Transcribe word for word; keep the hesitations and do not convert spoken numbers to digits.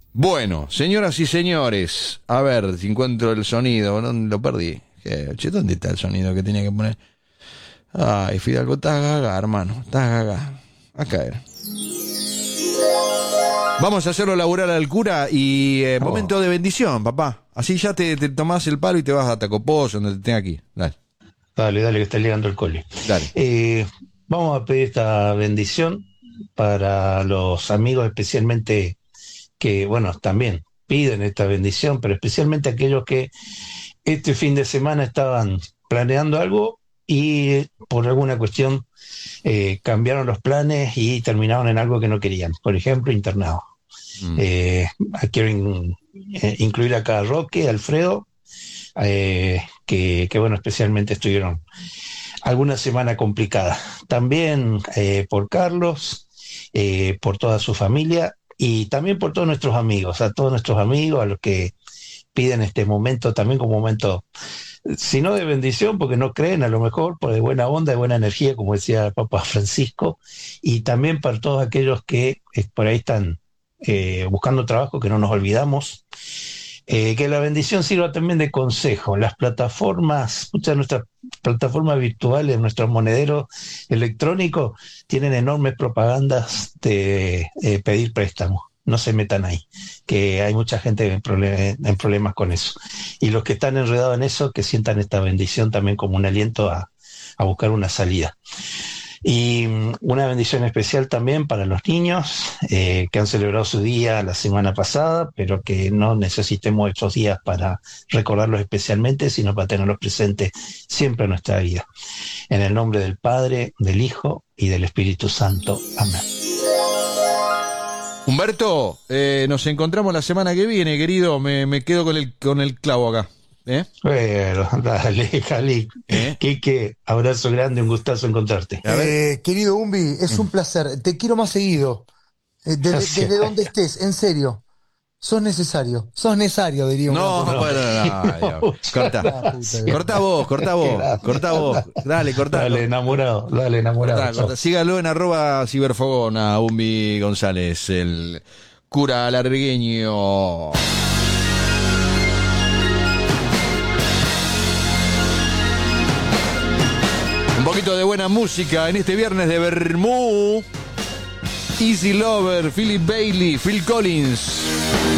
Bueno, señoras y señores, a ver si encuentro el sonido. ¿Dónde lo perdí? ¿Qué? Che, ¿dónde está el sonido que tenía que poner? Ay, Fidalgo, estás gaga, hermano, estás gaga. A caer. Vamos a hacerlo laburar al cura y eh, momento de bendición, papá. Así ya te, te tomás el palo y te vas a Tacopozo, donde te tenga aquí. Dale. Dale, dale, que está llegando el cole. Dale. Eh, vamos a pedir esta bendición para los amigos, especialmente que, bueno, también piden esta bendición, pero especialmente aquellos que este fin de semana estaban planeando algo y por alguna cuestión eh, cambiaron los planes y terminaron en algo que no querían. Por ejemplo, internado. Mm. Eh, quiero in- eh, incluir acá a Roque, Alfredo, eh, que, que, bueno, especialmente estuvieron alguna semana complicada. También eh, por Carlos, eh, por toda su familia y también por todos nuestros amigos, a todos nuestros amigos, a los que piden este momento también como momento, si no de bendición, porque no creen, a lo mejor, por de buena onda, de buena energía, como decía el Papa Francisco, y también para todos aquellos que eh, por ahí están eh, buscando trabajo, que no nos olvidamos. Eh, que la bendición sirva también de consejo. Las plataformas, muchas de nuestras plataformas virtuales, nuestros monederos electrónicos, tienen enormes propagandas de eh, pedir préstamos. No se metan ahí, que hay mucha gente en, problem- en problemas con eso. Y los que están enredados en eso, que sientan esta bendición también como un aliento a, a buscar una salida. Y una bendición especial también para los niños eh, que han celebrado su día la semana pasada, pero que no necesitemos estos días para recordarlos especialmente, sino para tenerlos presentes siempre en nuestra vida. En el nombre del Padre, del Hijo y del Espíritu Santo. Amén. Humberto, eh, nos encontramos la semana que viene, querido. Me, me quedo con el, con el clavo acá. ¿Eh? Bueno, dale, Jali. ¿Eh? Quique, abrazo grande, un gustazo encontrarte. Eh, querido Umbi, es un placer. Te quiero más seguido. Eh, desde, Gracias. desde donde estés, en serio. Sos necesario. Sos necesario, diría un No, gran bueno, no, no. Corta. Corta vos, corta vos, corta vos. Dale, corta. Dale, enamorado, dale, enamorado. Corta, corta. Sígalo en arroba ciberfogón a Umbi González, el cura largueño. Un poquito de buena música en este viernes de Bermú. Easy Lover, Philip Bailey, Phil Collins.